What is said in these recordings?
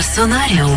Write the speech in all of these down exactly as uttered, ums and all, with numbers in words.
Персонаріум.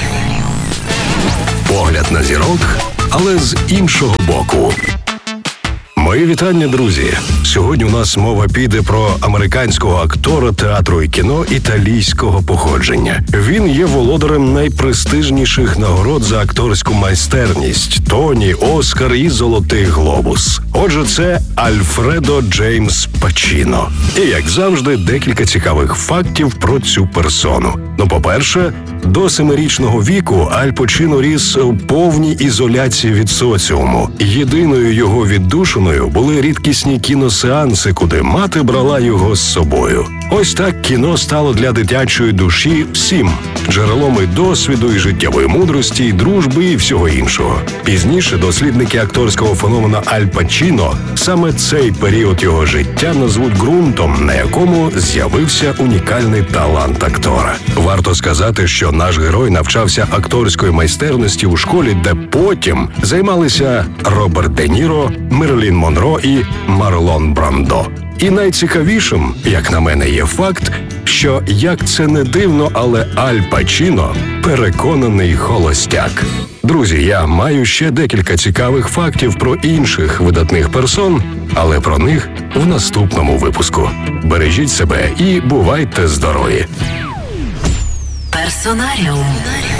Погляд на зірок, але з іншого боку. Мої вітання, друзі! Сьогодні у нас мова піде про американського актора театру і кіно італійського походження. Він є володарем найпрестижніших нагород за акторську майстерність – Тоні, Оскар і Золотий глобус. Отже, це Альфредо Джеймс Пачіно. І, як завжди, декілька цікавих фактів про цю персону. Ну, по-перше, до семирічного віку Аль Пачіно ріс у повній ізоляції від соціуму. Єдиною його віддушиною були рідкісні кіносеанси, куди мати брала його з собою. Ось так кіно стало для дитячої душі всім – джерелом і досвіду, і життєвої мудрості, і дружби, і всього іншого. Пізніше дослідники акторського феномена Аль Пачіно саме цей період його життя назвуть ґрунтом, на якому з'явився унікальний талант актора. Варто сказати, що наш герой навчався акторської майстерності у школі, де потім займалися Роберт Де Ніро, Мерлін Монро і Марлон Брандо. І найцікавішим, як на мене, є факт, що, як це не дивно, але Аль Пачіно – переконаний холостяк. Друзі, я маю ще декілька цікавих фактів про інших видатних персон, але про них в наступному випуску. Бережіть себе і бувайте здорові! Персонаріум.